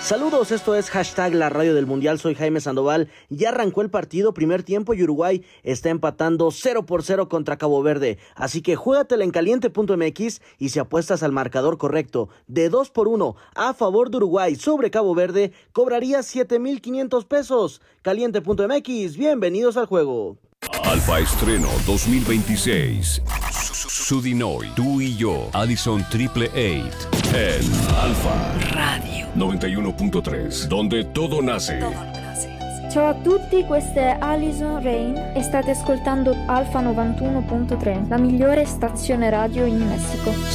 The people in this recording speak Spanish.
Saludos, esto es hashtag la radio del mundial, soy Jaime Sandoval. Ya arrancó el partido, primer tiempo, y Uruguay está empatando 0-0 contra Cabo Verde. Así que juégatela en caliente.mx y si apuestas al marcador correcto de 2-1 a favor de Uruguay sobre Cabo Verde, cobrarías 7,500 pesos. Caliente.mx, bienvenidos al juego. Alfa Estreno 2026. Sudinoy, tú y yo, Allison Triple 8. En Alfa Radio 91.3, donde todo nace. Ciao a tutti, questa è Alison Rain e state ascoltando Alfa 91.3, la migliore stazione radio in Messico.